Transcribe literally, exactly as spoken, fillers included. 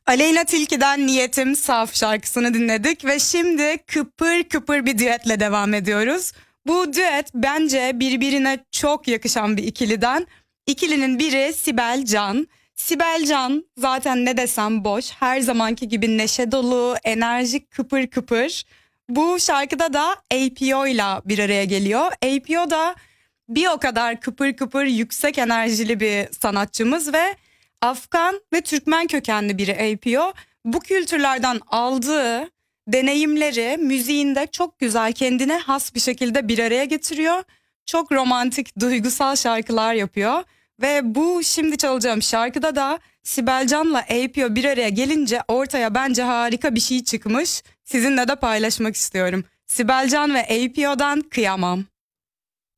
Aleyna Tilki'den Niyetim Saf şarkısını dinledik ve şimdi kıpır kıpır bir düetle devam ediyoruz. Bu düet bence birbirine çok yakışan bir ikiliden. İkilinin biri Sibel Can. Sibel Can zaten ne desem boş, her zamanki gibi neşe dolu, enerjik, kıpır kıpır. Bu şarkıda da A P O ile bir araya geliyor. A P O da bir o kadar kıpır kıpır yüksek enerjili bir sanatçımız ve Afgan ve Türkmen kökenli biri A P O. Bu kültürlerden aldığı deneyimleri müziğinde çok güzel, kendine has bir şekilde bir araya getiriyor. Çok romantik, duygusal şarkılar yapıyor. Ve bu şimdi çalacağım şarkıda da Sibel Can'la A P O bir araya gelince ortaya bence harika bir şey çıkmış. Sizinle de paylaşmak istiyorum. Sibel Can ve A P O'dan Kıyamam.